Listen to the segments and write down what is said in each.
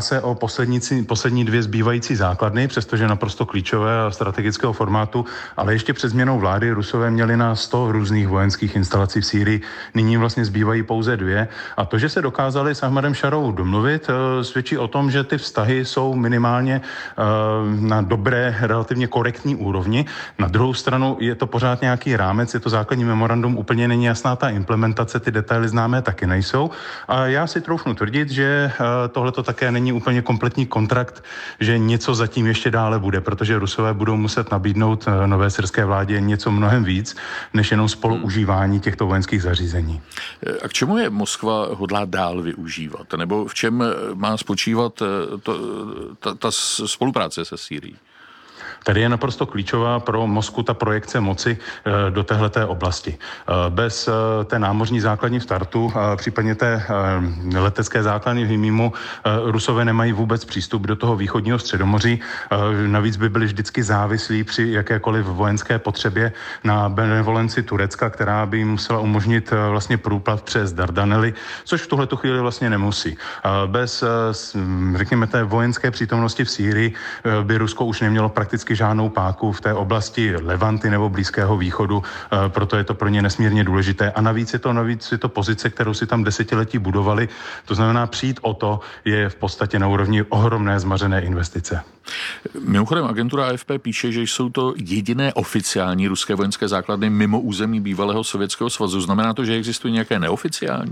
se o poslední dvě zbývající základny, přestože naprosto klíčové a strategického formátu, ale ještě před změnou vlády Rusové měli na 100 různých vojenských instalací v Sýrii. Nyní vlastně zbývají pouze 2. A to, že se dokázali s Ahmadem Šarou domluvit, svědčí o tom, že ty vztahy jsou minimálně na dobré, relativně korektní úrovni. Na druhou stranu je to pořád nějaký rámec, je to základní memorandum, úplně není jasná ta implementace, ty detaily známé taky nejsou. A já si troufnu tvrdit, že tohle to také není úplně kompletní kontrakt, že něco zatím ještě dále bude, protože Rusové budou muset nabídnout nové syrské vládě něco mnohem víc, než jenom spoluužívání těchto vojenských zařízení. A k čemu je Moskva hodlá dál využívat? Nebo v čem má spočívat ta spolupráce se Sýrií? Tady je naprosto klíčová pro Moskvu ta projekce moci do téhleté oblasti. Bez té námořní základní v Tartu, případně té letecké základny v Himímu, Rusové nemají vůbec přístup do toho východního středomoří. Navíc by byli vždycky závislí při jakékoliv vojenské potřebě na benevolenci Turecka, která by jim musela umožnit vlastně průplav přes Dardanely, což v tuhletu chvíli vlastně nemusí. Bez, řekněme, té vojenské přítomnosti v Sýrii by Rusko už nemělo prakticky žádnou páku v té oblasti Levanty nebo Blízkého východu, proto je to pro ně nesmírně důležité. A navíc je to pozice, kterou si tam desetiletí budovali. To znamená, přijít o to je v podstatě na úrovni ohromné zmařené investice. Mimochodem, agentura AFP píše, že jsou to jediné oficiální ruské vojenské základny mimo území bývalého Sovětského svazu. Znamená to, že existují nějaké neoficiální?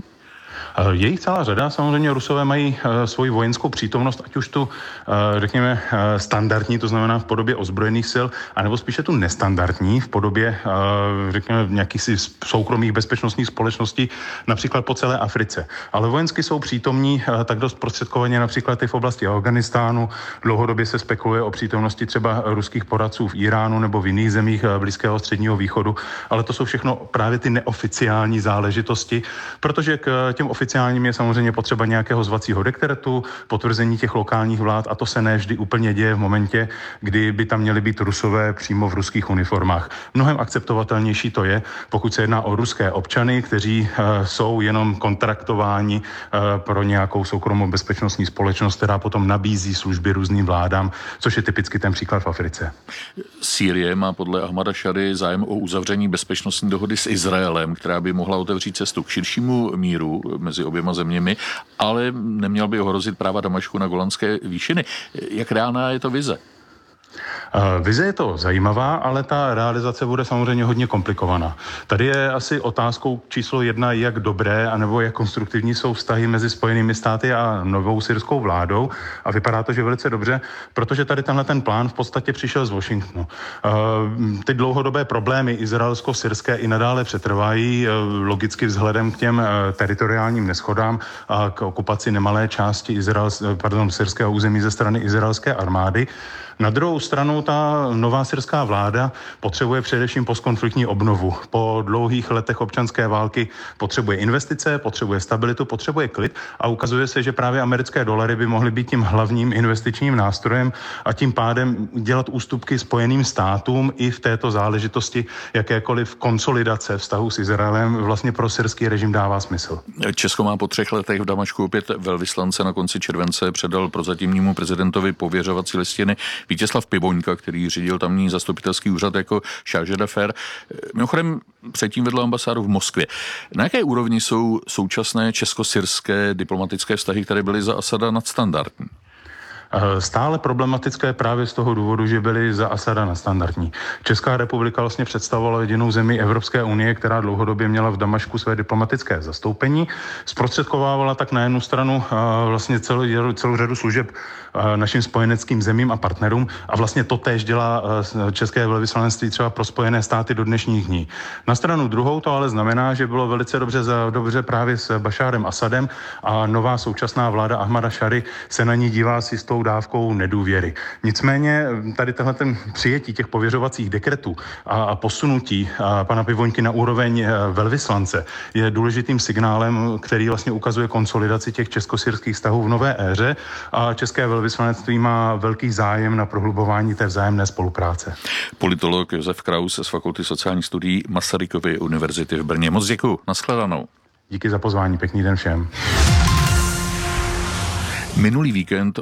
Je jich celá řada. Samozřejmě Rusové mají svoji vojenskou přítomnost, ať už tu, řekněme, standardní, to znamená v podobě ozbrojených sil, anebo spíše tu nestandardní v podobě, řekněme, nějakých soukromých bezpečnostních společností, například po celé Africe. Ale vojensky jsou přítomní tak dost prostředkovaně například i v oblasti Afghánistánu. Dlouhodobě se spekuluje o přítomnosti třeba ruských poradců v Iránu nebo v jiných zemích Blízkého středního východu, ale to jsou všechno právě ty neoficiální záležitosti, protože k těm oficiálním je samozřejmě potřeba nějakého zvacího dekretu, potvrzení těch lokálních vlád a to se ne vždy úplně děje v momentě, kdy by tam měli být Rusové přímo v ruských uniformách. Mnohem akceptovatelnější to je, pokud se jedná o ruské občany, kteří jsou jenom kontraktováni pro nějakou soukromou bezpečnostní společnost, která potom nabízí služby různým vládám, což je typicky ten příklad v Africe. Sýrie má podle Ahmada Šary zájem o uzavření bezpečnostní dohody s Izraelem, která by mohla otevřít cestu k širšímu míru mezi oběma zeměmi, ale neměl by ohrozit práva Damašku na Golanské výšiny. Jak reálná je to vize? Vize je to zajímavá, ale ta realizace bude samozřejmě hodně komplikovaná. Tady je asi otázkou číslo 1, jak dobré anebo jak konstruktivní jsou vztahy mezi Spojenými státy a novou syrskou vládou a vypadá to, že velice dobře, protože tady tenhle ten plán v podstatě přišel z Washingtonu. Ty dlouhodobé problémy izraelsko-syrské i nadále přetrvají, logicky vzhledem k těm teritoriálním neschodám a k okupaci nemalé části syrského území ze strany izraelské armády. Na druhou stranu ta nová syrská vláda potřebuje především postkonfliktní obnovu. Po dlouhých letech občanské války potřebuje investice, potřebuje stabilitu, potřebuje klid a ukazuje se, že právě americké dolary by mohly být tím hlavním investičním nástrojem a tím pádem dělat ústupky Spojeným státům i v této záležitosti jakékoliv konsolidace vztahu s Izraelem vlastně pro syrský režim dává smysl. Česko má po 3 letech v Damašku opět velvyslance. Na konci července předal prozatímnímu prezidentovi pověřovací listiny Vítězslav Pivoňka, který řídil tamní zastupitelský úřad jako chargé d'affaires. Mimochodem předtím vedl ambasádu v Moskvě. Na jaké úrovni jsou současné česko-syrské diplomatické vztahy, které byly za Asada nadstandardní? Stále problematické právě z toho důvodu, že byly za Asada nadstandardní. Česká republika vlastně představovala jedinou zemi Evropské unie, která dlouhodobě měla v Damašku své diplomatické zastoupení. Zprostředkovávala tak na jednu stranu vlastně celou řadu služeb našim spojeneckým zemím a partnerům a vlastně to též dělá české velvyslanectví třeba pro Spojené státy do dnešních dní. Na stranu druhou to ale znamená, že bylo velice dobře právě s Bašárem Asadem a nová současná vláda Ahmada Šary se na ní dívá s jistou dávkou nedůvěry. Nicméně tady ten přijetí těch pověřovacích dekretů a posunutí pana Pivoňky na úroveň velvyslance je důležitým signálem, který vlastně ukazuje konsolidaci těch česko-syrských vztahů v nové éře a české velvyslanectví má velký zájem na prohlubování té vzájemné spolupráce. Politolog Josef Kraus z Fakulty sociálních studií Masarykovy univerzity v Brně. Moc děkuju. Nashledanou. Díky za pozvání. Pěkný den všem. Minulý víkend